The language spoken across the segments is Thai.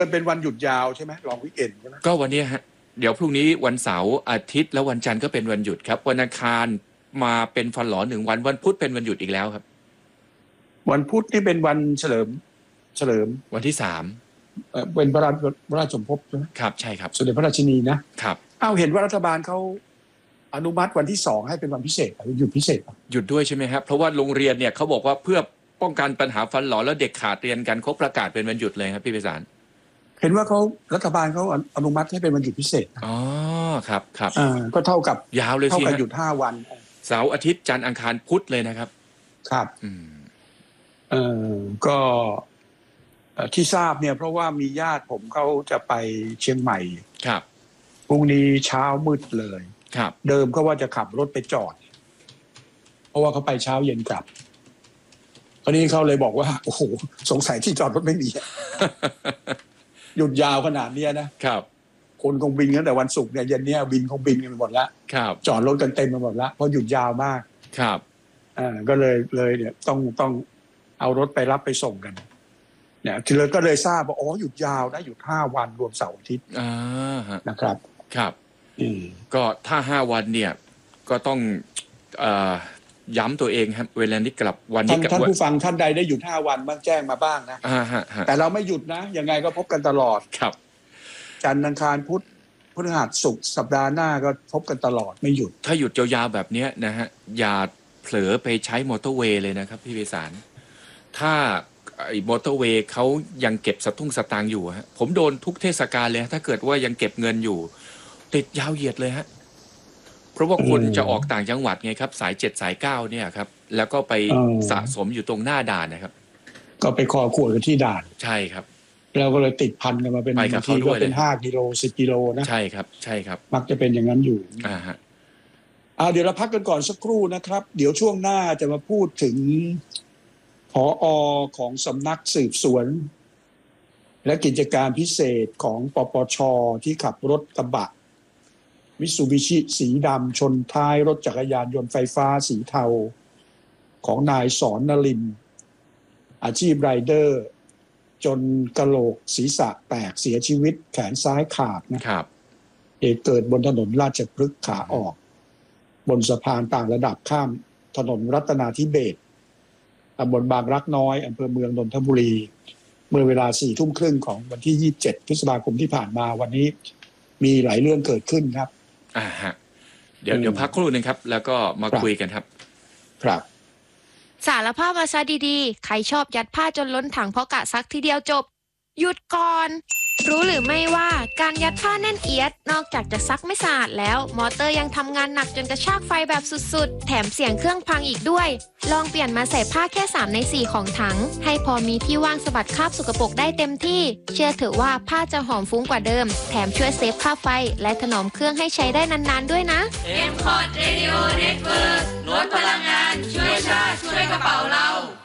มันเป็นวันหยุดยาวใช่ไหมลองวิกเอนใช่ไหมก็วันนี้ฮะเดี๋ยวพรุ่งนี้วันเสาร์อาทิตย์แล้ววันจันทร์ก็เป็นวันหยุดครับวันอังคารมาเป็นฟันหลอ1 วันวันพุธเป็นวันหยุดอีกแล้วครับวันพุธนี่เป็นวันเฉลิมวันที่เป็นพระราชสมภพใช่ไหมครับใช่ครับสมเด็จพระราชินีนะครับเห็นว่ารัฐบาลเขาอนุมัติวันที่2ให้เป็นวันพิเศษหยุดพิเศษหยุดด้วยใช่ไหมครับเพราะว่าโรงเรียนเนี่ยเขาบอกว่าเพื่อป้องกันปัญหาฟันหลอแล้วเด็กขาดเรียนกันเขาประกาศเป็นวันหยุดเลยครับพี่ไพศาลเห็นว่ารัฐบาลเขาอนุมัติให้เป็นวันหยุดพิเศษอ๋อครับก็เท่ากับยาวเลยสิเท่ากับหยุด5 วันเสาร์อาทิตย์จันทร์อังคารพุธเลยนะครับครับก็ที่ทราบเนี่ยเพราะว่ามีญาติผมเขาจะไปเชียงใหม่ครับพรุ่งนี้เช้ามืดเลยครับเดิมก็ว่าจะขับรถไปจอดเพราะว่าเขาไปเช้าเย็นกลับคราวนี้เขาเลยบอกว่าโอ้โหสงสัยที่จอดรถไม่มี หยุดยาวขนาดนี้นะครับคนคงบินตั้งแต่วันศุกร์เนี่ยเย็นนี้บินคงบินกันไปหมดแล้วครับจอดรถกันเต็มไปหมดแล้วเพราะหยุดยาวมากครับก็เลยเนี่ยต้องเอารถไปรับไปส่งกันเนี่ยทีเลยก็เลยทราบว่าอ๋อหยุดยาวนะหยุด5 วันรวมเสาร์อาทิตย์นะครับครับก็ถ้า5 วันเนี่ยก็ต้องย้ำตัวเองครับเวลานี้กลับวันนี้ท่านผู้ฟังท่านใดได้หยุด5 วันบ้างแจ้งมาบ้างนะแต่เราไม่หยุดนะยังไงก็พบกันตลอดครับจันทร์อังคารพุธพฤหัสศุกร์สัปดาห์หน้าก็พบกันตลอดไม่หยุดถ้าหยุดยาวๆแบบนี้นะฮะอย่าเผลอไปใช้มอเตอร์เวย์เลยนะครับพี่ไพศาลถ้าไอ้มอเตอร์เวย์เขายังเก็บสตางค์อยู่ฮะผมโดนทุกเทศกาลเลยถ้าเกิดว่ายังเก็บเงินอยู่ติดยาวเหยียดเลยฮะเพราะว่าคนจะออกต่างจังหวัดไงครับสาย7สาย9เนี่ยครับแล้วก็ไปสะสมอยู่ตรงหน้าด่านนะครับก็ไปคอขวดกันที่ด่านใช่ครับเราก็เลยติดพันกันมาเป็นบางทีก็เป็น5 กิโล10 กิโลนะใช่ครับมักจะเป็นอย่างนั้นอยู่ฮะเดี๋ยวเราพักกันก่อนสักครู่นะครับเดี๋ยวช่วงหน้าจะมาพูดถึงผอ.ของสำนักสืบสวนและกิจการพิเศษของปปช.ที่ขับรถกระบะมิตซูบิชิสีดำชนท้ายรถจักรยานยนต์ไฟฟ้าสีเทาของนายสอนนลินอาชีพไรเดอร์จนกะโหลกศีรษะแตกเสียชีวิตแขนซ้ายขาดนะครับเหตุเกิดบนถนนราชพฤกษ์ขาออกบนสะพานต่างระดับข้ามถนนรัตนาธิเบศรตำบลบางรักน้อยอำเภอเมืองนนทบุรีเมื่อเวลา 22:30 ของวันที่27 พฤษภาคมที่ผ่านมาวันนี้มีหลายเรื่องเกิดขึ้นครับฮะเดี๋ยวพักครู่นึงครับแล้วก็มาคุยกันครับครับสารภาพมาซะดีๆใครชอบยัดผ้าจนล้นถังเพราะกะซักทีเดียวจบหยุดก่อนรู้หรือไม่ว่าการยัดผ้าแน่นเอียดนอกจากจะซักไม่สะอาดแล้วมอเตอร์ยังทำงานหนักจนกระชากไฟแบบสุดๆแถมเสียงเครื่องพังอีกด้วยลองเปลี่ยนมาใส่ผ้าแค่3 ใน 4ของถังให้พอมีที่ว่างสะบัดคราบสกปรกได้เต็มที่เชื่อเถอะว่าผ้าจะหอมฟุ้งกว่าเดิมแถมช่วยเซฟค่าไฟและถนอมเครื่องให้ใช้ได้นานๆด้วยนะ M-Cot Radio Network ลดพลังงานช่วยชาติช่วยกระเป๋าเรา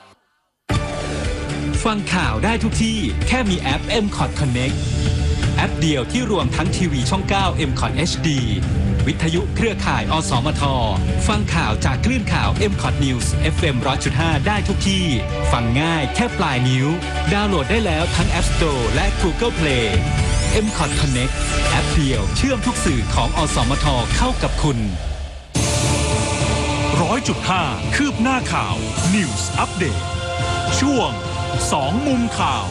ฟังข่าวได้ทุกที่แค่มีแอป M-Cot Connect แอปเดียวที่รวมทั้งทีวีช่อง 9 M-Cot HD วิทยุเครือข่ายอสมทฟังข่าวจากคลื่นข่าว M-Cot News FM 100.5 ได้ทุกที่ฟังง่ายแค่ปลายนิ้วดาวน์โหลดได้แล้วทั้ง App Store และ Google Play M-Cot Connect แอปเดียวเชื่อมทุกสื่อของอสมทเข้ากับคุณ 100.5 คืบหน้าข่าว News Update ช่วง2 มุมข่าว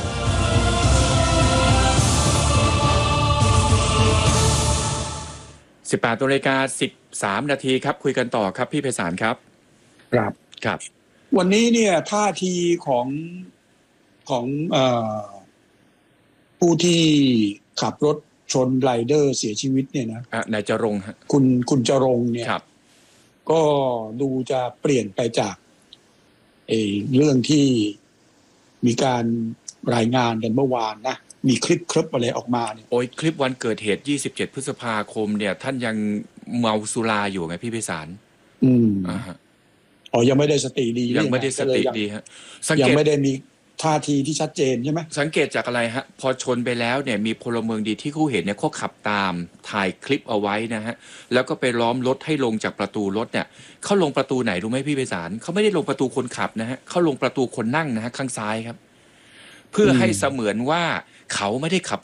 18 นาฬิกา 13 นาทีครับคุยกันต่อครับพี่ไพศาลครับครับวันนี้เนี่ยท่าทีของผู้ที่ขับรถชนไรเดอร์เสียชีวิตเนี่ยนะนายจรงค์ฮะคุณจรงค์เนี่ยก็ดูจะเปลี่ยนไปจากเรื่องที่มีการรายงานกันเมื่อวานนะมีคลิปอะไรออกมาเนี่ยโอ้ยคลิปวันเกิดเหตุ27 พฤษภาคมเนี่ยท่านยังเมาสุราอยู่ไงพี่ไพศาลยังไม่ได้สติดียังไม่ได้สติดีฮะยังไม่ได้มีท่าทีที่ชัดเจนใช่ไหมสังเกตจากอะไรฮะพอชนไปแล้วเนี่ยมีพลเมืองดีที่เขาเห็นเนี่ยเขาขับตามถ่ายคลิปเอาไว้นะฮะแล้วก็ไปล้อมรถให้ลงจากประตูรถเนี่ยเขาลงประตูไหนรู้ไหมพี่ไพศาลเขาไม่ได้ลงประตูคนขับนะฮะเขาลงประตูคนนั่งนะฮะข้างซ้ายครับเพื่อให้เสมือนว่าเขาไม่ได้ขับ